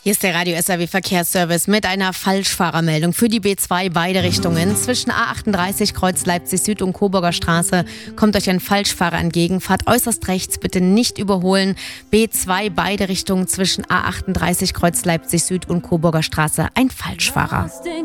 Hier ist der Radio SAW Verkehrsservice mit einer Falschfahrermeldung für die B2 beide Richtungen. Zwischen A38 Kreuz Leipzig Süd und Coburger Straße kommt euch ein Falschfahrer entgegen. Fahrt äußerst rechts, bitte nicht überholen. B2 beide Richtungen zwischen A38 Kreuz Leipzig Süd und Coburger Straße ein Falschfahrer.